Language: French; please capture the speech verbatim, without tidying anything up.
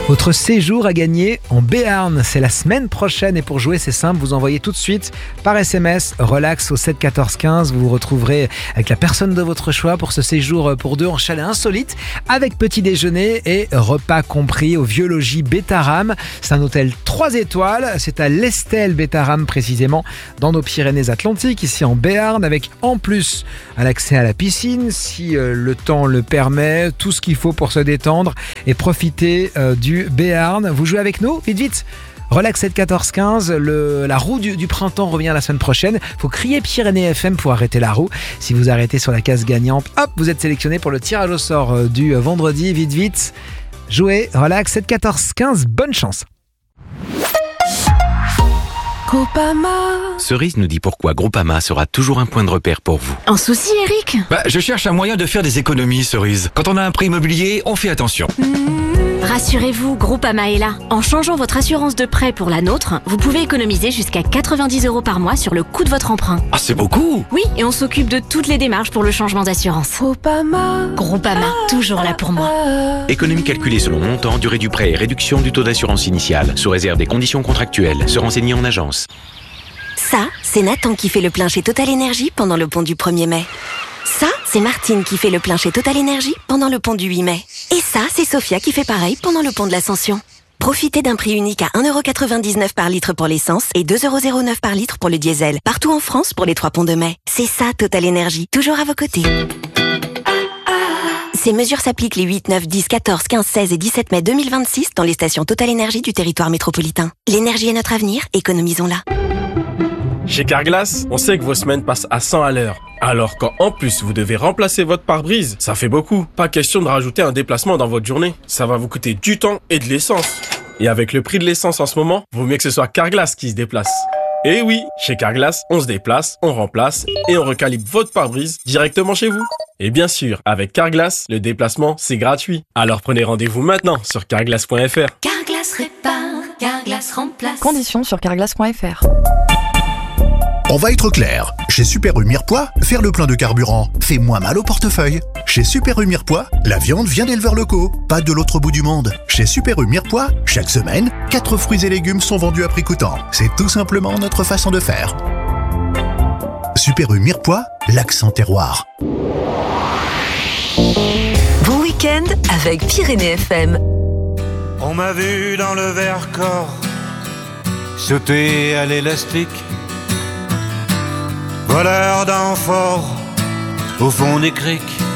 Votre séjour à gagner en Béarn, c'est la semaine prochaine et pour jouer c'est simple, vous envoyez tout de suite par S M S relax au sept quatorze quinze, vous vous retrouverez avec la personne de votre choix pour ce séjour pour deux en chalet insolite avec petit déjeuner et repas compris au Vieux Logis Bétaram. C'est un hôtel trois étoiles, c'est à l'Estelle Bétaram précisément dans nos Pyrénées-Atlantiques, ici en Béarn, avec en plus un accès à la piscine si euh, le temps le permet, tout ce qu'il faut pour se détendre et profiter euh, du Béarn. Vous jouez avec nous, vite vite. Relax sept quatorze quinze, le, la roue du, du printemps revient la semaine prochaine. Faut crier Pyrénées F M pour arrêter la roue. Si vous arrêtez sur la case gagnante, hop, vous êtes sélectionné pour le tirage au sort du vendredi. Vite vite, jouez Relax sept quatorze quinze, bonne chance. Groupama. Cerise nous dit pourquoi Groupama sera toujours un point de repère pour vous. Un souci, Eric? Bah, je cherche un moyen de faire des économies, Cerise. Quand on a un prêt immobilier, on fait attention. Rassurez-vous, Groupama est là. En changeant votre assurance de prêt pour la nôtre, vous pouvez économiser jusqu'à quatre-vingt-dix euros par mois sur le coût de votre emprunt. Ah, c'est beaucoup! Oui, et on s'occupe de toutes les démarches pour le changement d'assurance. Groupama. Groupama, toujours là pour moi. Économie calculée selon montant, durée du prêt et réduction du taux d'assurance initiale, sous réserve des conditions contractuelles. Se renseigner en agence. Ça, c'est Nathan qui fait le plein chez Total Energy pendant le pont du premier mai. Ça, c'est Martine qui fait le plein chez Total Energy pendant le pont du huit mai. Et ça, c'est Sophia qui fait pareil pendant le pont de l'Ascension. Profitez d'un prix unique à un euro quatre-vingt-dix-neuf par litre pour l'essence et deux euros zéro neuf par litre pour le diesel. Partout en France pour les trois ponts de mai. C'est ça, Total Energy. Toujours à vos côtés. Ces mesures s'appliquent les huit, neuf, dix, quatorze, quinze, seize et dix-sept mai deux mille vingt-six dans les stations Total Energy du territoire métropolitain. L'énergie est notre avenir, économisons-la. Chez Carglass, on sait que vos semaines passent à cent à l'heure. Alors quand en plus vous devez remplacer votre pare-brise, ça fait beaucoup. Pas question de rajouter un déplacement dans votre journée. Ça va vous coûter du temps et de l'essence. Et avec le prix de l'essence en ce moment, vaut mieux que ce soit Carglass qui se déplace. Et oui, chez Carglass, on se déplace, on remplace et on recalibre votre pare-brise directement chez vous. Et bien sûr, avec Carglass, le déplacement, c'est gratuit. Alors prenez rendez-vous maintenant sur carglass point f r. Carglass répare, Carglass remplace. Conditions sur carglass point f r. On va être clair, chez Super U Mirepoix, faire le plein de carburant fait moins mal au portefeuille. Chez Super U Mirepoix, la viande vient d'éleveurs locaux, pas de l'autre bout du monde. Chez Super U Mirepoix, chaque semaine, quatre fruits et légumes sont vendus à prix coûtant. C'est tout simplement notre façon de faire. Super U Mirepoix, l'accent terroir. Bon week-end avec Pyrénées F M. On m'a vu dans le Vercors sauter à l'élastique, voleur d'amphores au fond des criques.